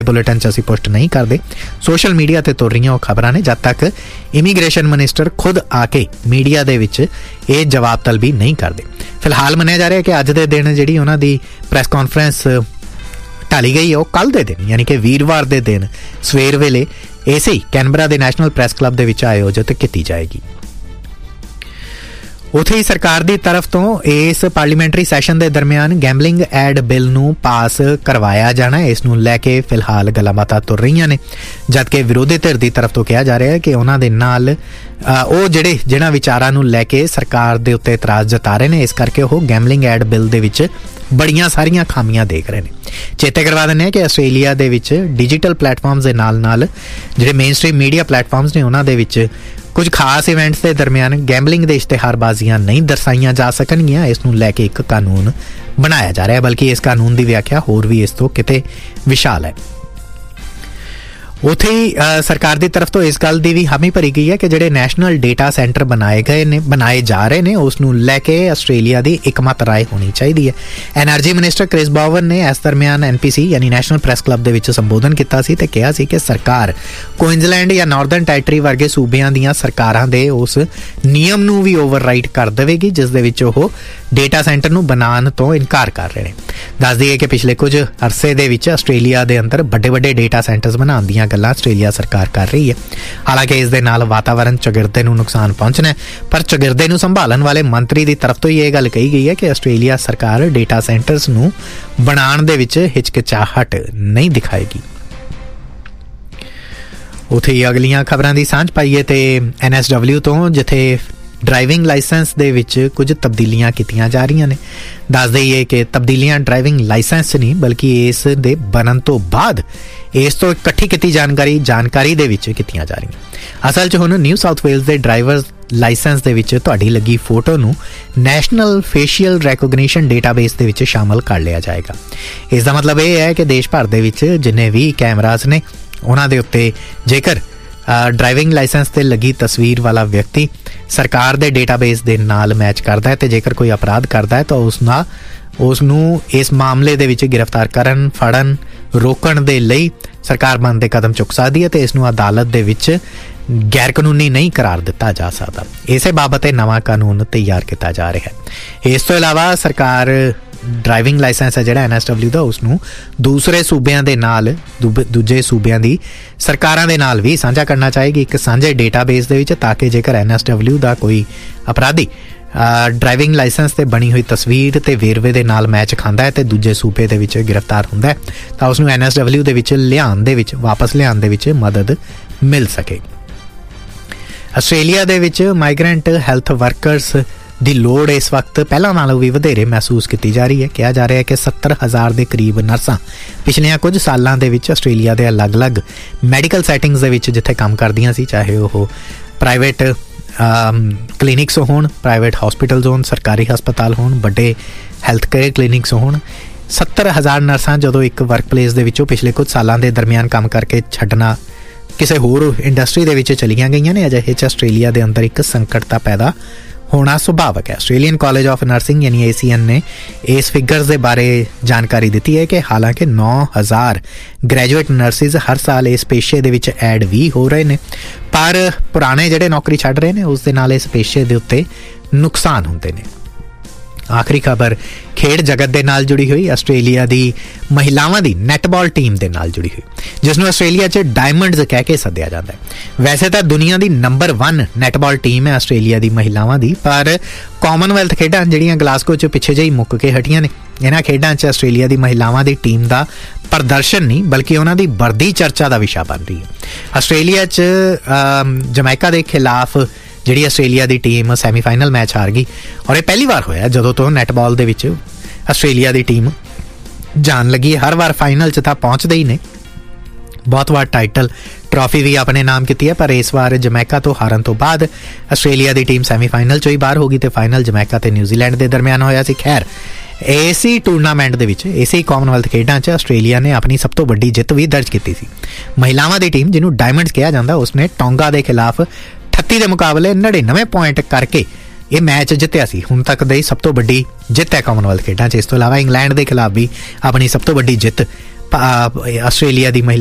Bulletin च असीं पुष्ट नहीं करते। सोशल मीडिया ते तुर रहियां खबरां ने, जद तक इमीग्रेशन मिनिस्टर खुद आके मीडिया दे विच ये जवाब तलबी नहीं करते। फिलहाल मन्निया जा रहा है कि अज दे दिन जिहड़ी उन्हां दी प्रैस कॉन्फ्रेंस ढाली गई है वो कल दे दिन यानी कि वीरवार दे दिन सवेर वेले इसे कैनबरा के नैशनल प्रैस क्लब दे विच आयोजित की जाएगी। उत्थे ही सरकार की तरफ तो इस पार्लीमेंटरी सैशन के दरमियान गैंबलिंग एड बिल नूं पास करवाया जाना है। इस नूं लैके फिलहाल गल्लां-बातां तुर रही ने, जबकि विरोधी धिर की तरफ तो कहा जा रहा है कि उन्हां दे नाल ਉਹ ਜਿਹਨਾਂ ਵਿਚਾਰਾਂ ਨੂੰ ਲੈ ਕੇ ਸਰਕਾਰ ਦੇ ਉੱਤੇ ਇਤਰਾਜ਼ ਜਤਾ ਰਹੇ ਨੇ, ਇਸ ਕਰਕੇ ਉਹ ਗੈਂਬਲਿੰਗ ਐਡ ਬਿੱਲ ਦੇ ਵਿੱਚ ਬੜੀਆਂ ਸਾਰੀਆਂ ਖਾਮੀਆਂ ਦੇਖ ਰਹੇ ਨੇ। ਚੇਤੇ ਕਰਵਾ ਦਿੰਦੇ ਹਾਂ ਕਿ ਆਸਟ੍ਰੇਲੀਆ ਦੇ ਵਿੱਚ ਡਿਜੀਟਲ ਪਲੇਟਫਾਰਮਸ ਦੇ ਨਾਲ ਜਿਹੜੇ ਮੇਨ ਸਟ੍ਰੀਮ ਮੀਡੀਆ ਪਲੇਟਫਾਰਮਸ ਨੇ ਉਹਨਾਂ ਦੇ ਵਿੱਚ ਕੁਝ ਖਾਸ ਇਵੈਂਟਸ ਦੇ ਦਰਮਿਆਨ ਗੈਂਬਲਿੰਗ ਦੇ ਇਸ਼ਤਿਹਾਰਬਾਜ਼ੀਆਂ ਨਹੀਂ ਦਰਸਾਈਆਂ ਜਾ ਸਕਣਗੀਆਂ। ਇਸ ਨੂੰ ਲੈ ਕੇ ਇੱਕ ਕਾਨੂੰਨ ਬਣਾਇਆ ਜਾ ਰਿਹਾ, ਬਲਕਿ ਇਸ ਕਾਨੂੰਨ ਦੀ ਵਿਆਖਿਆ ਹੋਰ ਵੀ ਇਸ ਤੋਂ ਕਿਤੇ ਵਿਸ਼ਾਲ ਹੈ। उत्थे ही सरकार की तरफ तो इस गल की भी हामी भरी गई है कि जिहड़े नैशनल डेटा सेंटर बनाए जा रहे हैं उस नूं लैके आस्ट्रेलिया की एकमत राय होनी चाहिए है। एनर्जी मिनिस्टर क्रिस बॉवन ने इस दरमियान NPC यानी नैशनल प्रैस क्लब दे विच संबोधन किया सी ते कहा सी कि सरकार क्वींसलैंड या नॉर्दर्न टेरेटरी वर्गे सूबियां दीयां सरकारां दे उस नियम नूं भी ओवरराइड कर देवेगी जिस दे विच ओह डेटा सेंटर नूं बनाउण तो इनकार कर रहे हैं। दस दईए कि पिछले कुछ अरसे दे विच आस्ट्रेलिया दे अंदर वड्डे वड्डे डेटा सेंटर्स बनाउण दीयां गल्लां आस्ट्रेलिया सरकार कर रही है। हालांकि इस दे नाल वातावरण चौगिरदे नूं नुकसान पहुंचना है, पर चौगिरदे नूं संभालण वाले मंत्री की तरफ तो यह गल कही गई है कि आस्ट्रेलिया सरकार डेटा सेंटर्स नूं बनाउण दे विच हिचकिचाहट नहीं दिखाएगी। उत्थे ही अगलियां खबरां दी सांझ पाईए ते NSW तो जिथे ड्राइविंग लाइसेंस दे विच कुछ तब्दीलियां कीतियां जा रही ने। दस दईए कि तब्दीलियां ड्राइविंग लाइसेंस नहीं बल्कि इस दे बनन तो बाद इस तो इकट्ठी की जानकारी दे विच कीतियां जा रही। असल च हुण न्यू साउथ वेल्स के ड्राइवर लाइसेंस दे विच तुहाडी लगी फोटो नूं नैशनल फेशियल रैकोगनीशन डेटाबेस दे विच शामिल कर लिया जाएगा। इसका मतलब यह है कि देश भर दे विच जिन्ने भी कैमराज ने उन्हां दे उत्ते जेकर ड्राइविंग लाइसेंस ते लगी तस्वीर वाला व्यक्ति सरकार दे डेटाबेस दे नाल मैच करता है तो जेकर कोई अपराध करता है तो उसनूं इस मामले दे विच गिरफ्तार करन फड़न रोकण दे लई सरकार बनते कदम चुक सकती है तो इसनूं अदालत दे विच गैर कानूनी नहीं करार दिता जा सकता। इसे बाबत नवा कानून तैयार किया जा रहा है। इस तो इलावा सरकार ड्राइविंग लाइसेंस है जिहड़ा NSW दा उसनूं दूसरे सूबियां दे नाल दूजे सूबियां दी सरकारां दे नाल भी साझा करना चाहेगी एक साझे डेटाबेस दे विच, ताकि जेकर NSW दा कोई अपराधी ड्राइविंग लाइसेंस ते बनी हुई तस्वीर ते वेरवे दे नाल मैच खांदा है ते दूजे सूबे दे विच गिरफ्तार हुंदा है तां उसनूं NSW दे विच लिआउण दे विच वापस लिआउण दे विच मदद मिल सके। आस्ट्रेलिया दे विच माइग्रेंट हैल्थ वर्कर्स ਦੀ ਲੋੜ ਇਸ ਵਕਤ ਪਹਿਲਾਂ ਨਾਲੋਂ ਵੀ ਵਧੇਰੇ ਮਹਿਸੂਸ ਕੀਤੀ ਜਾ ਰਹੀ ਹੈ। ਕਿਹਾ ਜਾ ਰਿਹਾ ਹੈ ਕਿ 70,000 ਦੇ ਕਰੀਬ ਨਰਸਾਂ ਪਿਛਲੀਆਂ ਕੁਝ ਸਾਲਾਂ ਦੇ ਵਿੱਚ ਆਸਟ੍ਰੇਲੀਆ ਦੇ ਅਲੱਗ-ਅਲੱਗ ਮੈਡੀਕਲ ਸੈਟਿੰਗਸ ਦੇ ਵਿੱਚ ਜਿੱਥੇ ਕੰਮ ਕਰਦੀਆਂ ਸੀ, ਚਾਹੇ ਉਹ ਪ੍ਰਾਈਵੇਟ ਕਲੀਨਿਕਸ ਹੋਣ, ਪ੍ਰਾਈਵੇਟ ਹਸਪੀਟਲਸ ਹੋਣ, ਸਰਕਾਰੀ ਹਸਪਤਾਲ ਹੋਣ, ਵੱਡੇ ਹੈਲਥ ਕੇਅਰ ਕਲੀਨਿਕਸ ਹੋਣ, 70,000 ਨਰਸਾਂ ਜਦੋਂ ਇੱਕ ਵਰਕ ਪਲੇਸ ਦੇ ਵਿੱਚੋਂ ਪਿਛਲੇ ਕੁਝ ਸਾਲਾਂ ਦੇ ਦਰਮਿਆਨ ਕੰਮ ਕਰਕੇ ਛੱਡਣਾ ਕਿਸੇ ਹੋਰ ਇੰਡਸਟਰੀ ਦੇ ਵਿੱਚ ਚਲੀਆਂ ਗਈਆਂ ਨੇ। ਅਜਿਹੇ 'ਚ ਆਸਟ੍ਰੇਲੀਆ ਦੇ ਅੰਦਰ ਇੱਕ ਸੰਕਟ ਤਾਂ ਪੈਦਾ होना सुभावक है। आस्ट्रेलियन कॉलेज ऑफ नर्सिंग यानी ACN ने इस फिगर्स के बारे जानकारी दी है कि हालांकि 9,000 ग्रैजुएट नर्सिज हर साल इस पेशे दे विच ऐड भी हो रहे हैं, पर पुराने जिहड़े नौकरी छड्ड रहे हैं उस दे नाल इस पेशे दे उत्ते नुकसान हुंदे ने। आखिरी खबर खेड जगत दे नाल जुड़ी हुई आस्ट्रेलिया दी महिलावां दी नैटबॉल टीम दे नाल जुड़ी हुई, जिसनूं आस्ट्रेलिया च डायमंड्स कह के सद्दिया जाता है। वैसे तो दुनिया की नंबर 1 नैटबॉल टीम है आस्ट्रेलिया की महिलावां दी, पर कॉमनवैल्थ खेडां जिहड़ियां ग्लासगो च पिछे ਜਿਹੀ मुੱਕ के हटियां ने, इन्हां खेडां च आस्ट्रेलिया की महिलावां दी टीम का प्रदर्शन नहीं बल्कि उन्हां दी बढ़दी चर्चा का विषय बन रही है। आस्ट्रेलिया च जमैका के खिलाफ जिहड़ी आस्ट्रेलिया की टीम सैमीफाइनल मैच हार गई और यह पहली बार होया जदों तो नैटबॉल दे विच आस्ट्रेलिया की टीम जान लगी। हर बार फाइनल च तां पहुँचते ही ने, बहुत बार टाइटल ट्रॉफी भी अपने नाम की है, पर इस बार जमैका तो हारन तो बाद आस्ट्रेलिया की टीम सैमीफाइनल चो ही बाहर हो गई तो फाइनल जमैका ते न्यूजीलैंड के दरमियान होया सी। खैर इसी टूरनामेंट दे विच इसी कॉमनवैल्थ खेडां च आस्ट्रेलिया ने अपनी सब तो वड्डी जित भी दर्ज की सी। महिलावां दी टीम जिन्होंने डायमंड्स कहा जाता उसने टोंगा के खिलाफ 38 के मुकाबले 99 पॉइंट करके ये मैच जितया सी। हुण तक दी सब तो वड्डी जित है कॉमनवैल्थ खेडां च। इस तो इलावा इंग्लैंड के खिलाफ भी अपनी सब तो वड्डी जित ਆਸਟ੍ਰੇਲੀਆ ਦੀ